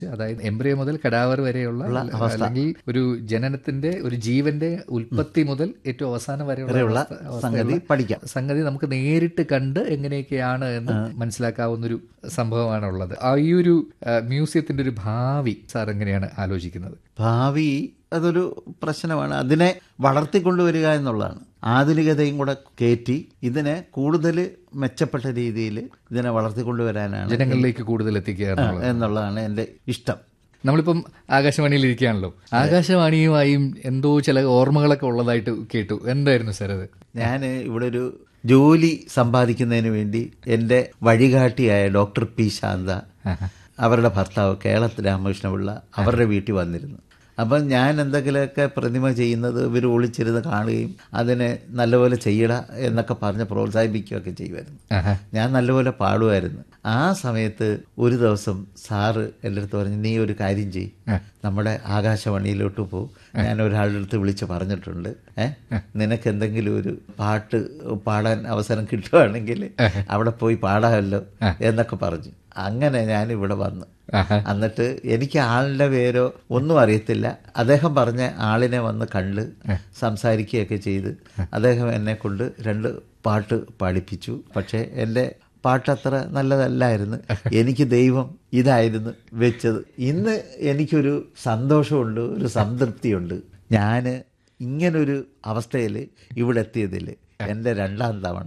അതായത് എംബ്രിയോ മുതൽ കടാവർ വരെയുള്ള അല്ലെങ്കിൽ ഒരു ജനനത്തിന്റെ ഒരു ജീവന്റെ ഉൽപ്പത്തി മുതൽ ഏറ്റവും അവസാനം വരെയുള്ള സംഗതി നമുക്ക് നേരിട്ട് കണ്ട് എങ്ങനെയൊക്കെയാണ് എന്ന് മനസ്സിലാക്കാവുന്നൊരു സംഭവമാണുള്ളത്. ഈ ഒരു മ്യൂസിയത്തിന്റെ ഒരു ഭാവി സാർ എങ്ങനെയാണ് ആലോചിക്കുന്നത്? ഭാവി അതൊരു പ്രശ്നമാണ്. അതിനെ വളർത്തിക്കൊണ്ടുവരിക എന്നുള്ളതാണ്. ആധുനികതയും കൂടെ കയറ്റി ഇതിനെ കൂടുതൽ മെച്ചപ്പെട്ട രീതിയിൽ ഇതിനെ വളർത്തിക്കൊണ്ടുവരാനാണ്, ജനങ്ങളിലേക്ക് കൂടുതൽ എത്തിക്കുക എന്നുള്ളതാണ് എൻ്റെ ഇഷ്ടം. നമ്മളിപ്പം ആകാശവാണിയിൽ ഇരിക്കുകയാണല്ലോ, ആകാശവാണിയുമായും എന്തോ ചില ഓർമ്മകളൊക്കെ ഉള്ളതായിട്ട് കേട്ടു. എന്തായിരുന്നു സാർ അത്? ഞാൻ ഇവിടെ ഒരു ജോലി സമ്പാദിക്കുന്നതിന് വേണ്ടി എൻ്റെ വഴികാട്ടിയായ ഡോക്ടർ പി ശാന്ത, അവരുടെ ഭർത്താവ് കേളത്ത് രാമകൃഷ്ണപിള്ള, അവരുടെ വീട്ടിൽ വന്നിരുന്നു. അപ്പം ഞാൻ എന്തെങ്കിലുമൊക്കെ പ്രതിമ ചെയ്യുന്നത് ഇവർ ഒളിച്ചിരുന്ന് കാണുകയും അതിനെ നല്ലപോലെ ചെയ്യട എന്നൊക്കെ പറഞ്ഞ് പ്രോത്സാഹിപ്പിക്കുകയൊക്കെ ചെയ്യുമായിരുന്നു. ഞാൻ നല്ലപോലെ പാടുമായിരുന്നു. ആ സമയത്ത് ഒരു ദിവസം സാറ് എൻ്റെ അടുത്ത് പറഞ്ഞു, നീ ഒരു കാര്യം ചെയ്യ്, നമ്മുടെ ആകാശവാണിയിലോട്ട് പോ, ഞാൻ ഒരാളുടെ അടുത്ത് വിളിച്ച് പറഞ്ഞിട്ടുണ്ട്, നിനക്ക് എന്തെങ്കിലും ഒരു പാട്ട് പാടാൻ അവസരം കിട്ടുകയാണെങ്കിൽ അവിടെ പോയി പാടാമല്ലോ എന്നൊക്കെ പറഞ്ഞു. അങ്ങനെ ഞാൻ ഇവിടെ വന്നു. എന്നിട്ട് എനിക്ക് ആളിൻ്റെ പേരോ ഒന്നും അറിയത്തില്ല. അദ്ദേഹം പറഞ്ഞ ആളിനെ വന്ന് കണ്ട് സംസാരിക്കുകയൊക്കെ ചെയ്ത് അദ്ദേഹം എന്നെ കൊണ്ട് 2 പാട്ട് പാടിപ്പിച്ചു. പക്ഷേ എൻ്റെ പാട്ടത്ര നല്ലതല്ലായിരുന്നു. എനിക്ക് ദൈവം ഇതായിരുന്നു വെച്ചത്. ഇന്ന് എനിക്കൊരു സന്തോഷമുണ്ട്, ഒരു സംതൃപ്തിയുണ്ട്. ഞാൻ ഇങ്ങനൊരു അവസ്ഥയിൽ ഇവിടെ എത്തിയതിൽ എൻ്റെ 2ാം തവണ.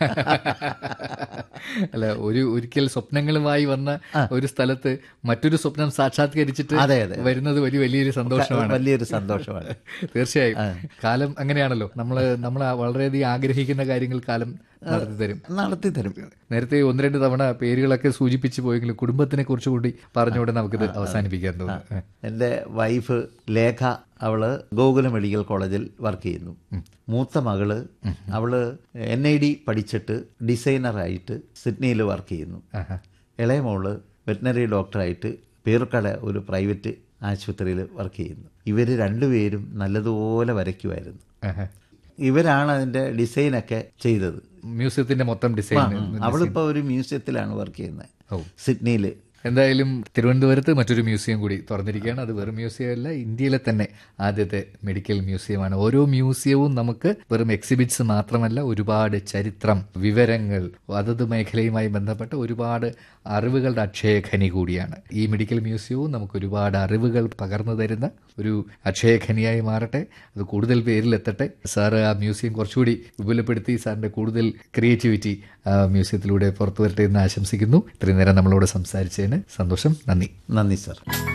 അല്ല, ഒരിക്കൽ സ്വപ്നങ്ങളുമായി വന്ന ഒരു സ്ഥലത്ത് മറ്റൊരു സ്വപ്നം സാക്ഷാത്കരിച്ചിട്ട് വരുന്നത് വലിയൊരു സന്തോഷമാണ്. വലിയൊരു സന്തോഷമാണ്. തീർച്ചയായും കാലം അങ്ങനെയാണല്ലോ. നമ്മൾ വളരെയധികം ആഗ്രഹിക്കുന്ന കാര്യങ്ങൾ കാലം നടത്തി തരും. നേരത്തെ 1-2 തവണ പേരുകളൊക്കെ സൂചിപ്പിച്ചു പോയെങ്കിലും കുടുംബത്തിനെ കുറിച്ച് കൂടി പറഞ്ഞുകൊണ്ട് നമുക്കിത് അവസാനിപ്പിക്കാൻ തോന്നുന്നു. എൻ്റെ വൈഫ് ലേഖ, അവള് ഗോകുലം മെഡിക്കൽ കോളേജിൽ വർക്ക് ചെയ്യുന്നു. മൂത്ത മകള് അവള് NID പഠിച്ചിട്ട് ഡിസൈനറായിട്ട് സിഡ്നിയിൽ വർക്ക് ചെയ്യുന്നു. ഇളയ മോള് വെറ്റിനറി ഡോക്ടറായിട്ട് പേർക്കട ഒരു പ്രൈവറ്റ് ആശുപത്രിയിൽ വർക്ക് ചെയ്യുന്നു. ഇവർ 2 പേരും നല്ലതുപോലെ വരയ്ക്കുമായിരുന്നു. ഇവരാണ് അതിൻ്റെ ഡിസൈനൊക്കെ ചെയ്തത്, മ്യൂസിയത്തിന്റെ മൊത്തം ഡിസൈൻ. അവളിപ്പോൾ ഒരു മ്യൂസിയത്തിലാണ് വർക്ക് ചെയ്യുന്നത്, സിഡ്നിയിൽ. എന്തായാലും തിരുവനന്തപുരത്ത് മറ്റൊരു മ്യൂസിയം കൂടി തുറന്നിരിക്കുകയാണ്. അത് വെറും മ്യൂസിയം അല്ല, ഇന്ത്യയിലെ തന്നെ ആദ്യത്തെ മെഡിക്കൽ മ്യൂസിയമാണ്. ഓരോ മ്യൂസിയവും നമുക്ക് വെറും എക്സിബിറ്റ്സ് മാത്രമല്ല, ഒരുപാട് ചരിത്രം, വിവരങ്ങൾ, അതത് മേഖലയുമായി ബന്ധപ്പെട്ട ഒരുപാട് അറിവുകളുടെ അക്ഷയഖനി കൂടിയാണ്. ഈ മെഡിക്കൽ മ്യൂസിയവും നമുക്ക് ഒരുപാട് അറിവുകൾ പകർന്നു തരുന്ന ഒരു അക്ഷയഖനിയായി മാറട്ടെ. അത് കൂടുതൽ പേരിലെത്തട്ടെ. സാറ് ആ മ്യൂസിയം കുറച്ചുകൂടി വിപുലപ്പെടുത്തി സാറിൻ്റെ കൂടുതൽ ക്രിയേറ്റിവിറ്റി മ്യൂസിയത്തിലൂടെ പുറത്തു വരട്ടെ എന്ന് ആശംസിക്കുന്നു. ഇത്രയും നേരം നമ്മളോട് സംസാരിച്ചതിന് സന്തോഷം. നന്ദി സർ.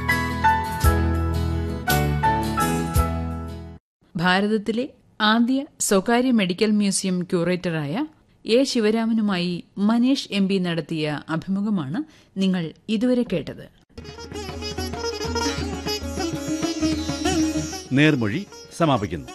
ഭാരതത്തിലെ ആദ്യ സ്വകാര്യ medical museum ക്യൂറേറ്ററായ A ശിവരാമനുമായി Manish MP നടത്തിയ അഭിമുഖമാണ് നിങ്ങൾ ഇതുവരെ കേട്ടത്. നേർമൊഴി സമാപിക്കുന്നു.